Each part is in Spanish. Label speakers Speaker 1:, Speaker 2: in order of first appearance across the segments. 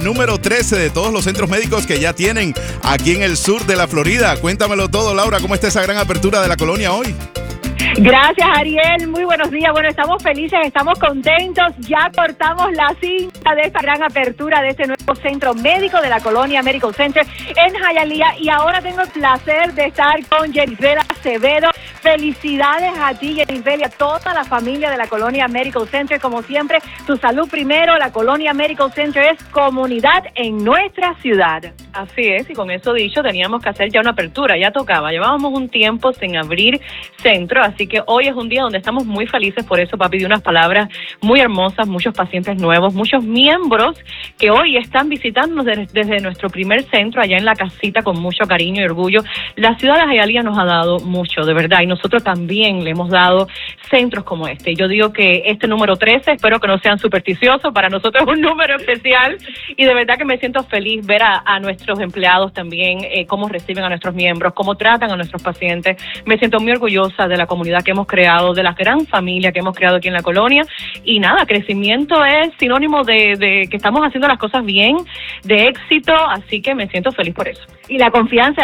Speaker 1: Número 13 de todos los centros médicos que ya tienen aquí en el sur de la Florida. Cuéntamelo todo, Laura, ¿cómo está esa gran apertura de la colonia hoy?
Speaker 2: Gracias, Ariel. Muy buenos días. Bueno, estamos felices, estamos contentos. Ya cortamos la cinta de esta gran apertura de este nuevo centro médico de la colonia Medical Center en Hialeah. Y ahora tengo el placer de estar con Jennifer Acevedo. Felicidades a ti, Jennifer, y a toda la familia de la colonia Medical Center. Como siempre, tu salud primero. La colonia Medical Center es comunidad en nuestra ciudad.
Speaker 3: Así es, y con eso dicho, teníamos que hacer ya una apertura, ya tocaba. Llevábamos un tiempo sin abrir centro, así que hoy es un día donde estamos muy felices. Por eso papi dio unas palabras muy hermosas, muchos pacientes nuevos, muchos miembros que hoy están visitándonos desde nuestro primer centro allá en la casita con mucho cariño y orgullo. La ciudad de Hialeah nos ha dado mucho, de verdad, y nosotros también le hemos dado centros como este. Yo digo que este número 13, espero que no sean supersticiosos, para nosotros es un número especial, y de verdad que me siento feliz ver a nuestros empleados también, cómo reciben a nuestros miembros, cómo tratan a nuestros pacientes. Me siento muy orgullosa de la comunidad que hemos creado, de la gran familia que hemos creado aquí en la colonia, y nada, crecimiento es sinónimo de que estamos haciendo las cosas bien, de éxito, así que me siento feliz por eso.
Speaker 2: Y la confianza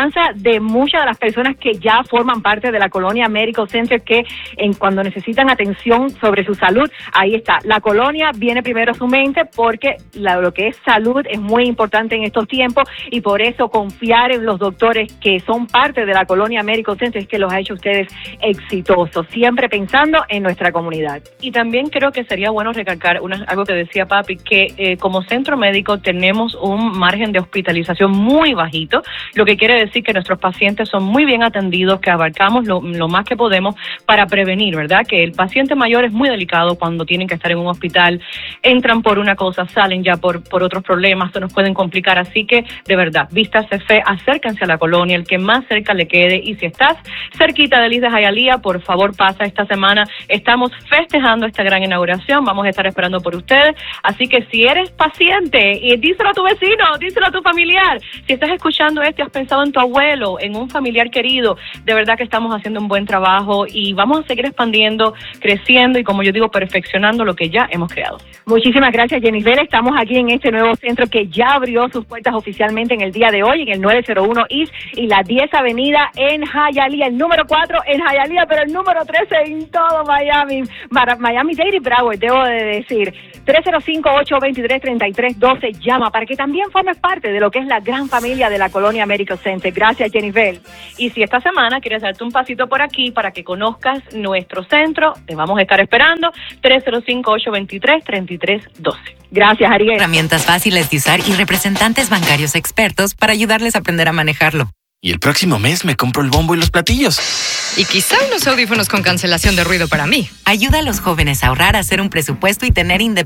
Speaker 2: de muchas de las personas que ya forman parte de la colonia Medical Center, que cuando necesitan atención sobre su salud, ahí está. La colonia viene primero a su mente porque lo que es salud es muy importante en estos tiempos, y por eso confiar en los doctores que son parte de la colonia Medical Center es que los ha hecho ustedes exitosos, siempre pensando en nuestra comunidad.
Speaker 3: Y también creo que sería bueno recalcar algo que decía papi, que como centro médico tenemos un margen de hospitalización muy bajito, lo que quiere decir que nuestros pacientes son muy bien atendidos, que abarcamos lo más que podemos para prevenir, ¿verdad? Que el paciente mayor es muy delicado cuando tienen que estar en un hospital, entran por una cosa, salen ya por otros problemas, se nos pueden complicar, así que de verdad, vístase fe, acérquense a la colonia, el que más cerca le quede, y si estás cerquita de Liz de Hialeah, por favor pasa esta semana, estamos festejando esta gran inauguración, vamos a estar esperando por ustedes, así que si eres paciente, y díselo a tu vecino, díselo a tu familiar, si estás escuchando esto y has pensado en tu abuelo, en un familiar querido, de verdad que estamos haciendo un buen trabajo y vamos a seguir expandiendo, creciendo y, como yo digo, perfeccionando lo que ya hemos creado.
Speaker 2: Muchísimas gracias, Jennifer. Estamos aquí en este nuevo centro que ya abrió sus puertas oficialmente en el día de hoy, en el 901 East y la 10 Avenida en Hialeah, el número 4 en Hialeah, pero el número 13 en todo Miami, Miami-Dade y Broward, debo de decir. 305-823-3312, llama para que también formes parte de lo que es la gran familia de la colonia Medical Center. Gracias, Jennifer.
Speaker 3: Y si esta semana quieres darte un pasito por aquí para que conozcas nuestro centro, te vamos a estar esperando. 305-823-3312.
Speaker 2: Gracias, Ariel.
Speaker 4: Herramientas fáciles de usar y representantes bancarios expertos para ayudarles a aprender a manejarlo.
Speaker 5: Y el próximo mes me compro el bombo y los platillos.
Speaker 6: Y quizá unos audífonos con cancelación de ruido para mí.
Speaker 4: Ayuda a los jóvenes a ahorrar, a hacer un presupuesto y tener independencia